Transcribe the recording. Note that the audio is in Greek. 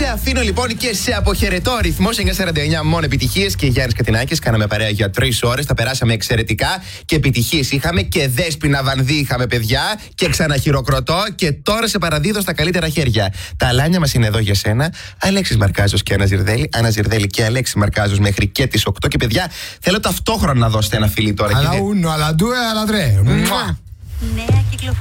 Σε αφήνω λοιπόν και σε αποχαιρετώ. Ρυθμός 949, μόνο επιτυχίες και Γιάννης Κατινάκης. Κάναμε παρέα για 3 ώρες. Τα περάσαμε εξαιρετικά και επιτυχίες είχαμε. Και Δέσποινα Βανδύ είχαμε, παιδιά. Και ξαναχειροκροτώ. Και τώρα σε παραδίδω στα καλύτερα χέρια. Τα αλάνια μας είναι εδώ για σένα. Αλέξης Μαρκάζος και Άννα Ζιρδέλη. Άννα Ζιρδέλη και Αλέξη Μαρκάζος μέχρι και τις 8. Και παιδιά, θέλω ταυτόχρονα να δώσετε ένα φιλί τώρα. Αλλά ούνο, αλλά ντουε, αλλά τρε. Νέα κυκλοφορία.